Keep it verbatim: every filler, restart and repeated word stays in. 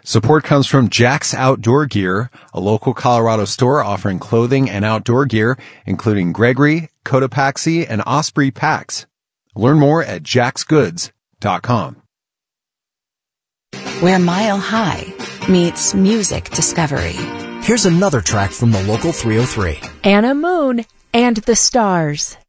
Support comes from Jack's Outdoor Gear, a local Colorado store offering clothing and outdoor gear, including Gregory, Cotopaxi, and Osprey packs. Learn more at jacks goods dot com. Where Mile High meets music discovery. Here's another track from the local three oh three. Anna Moon and the Stars.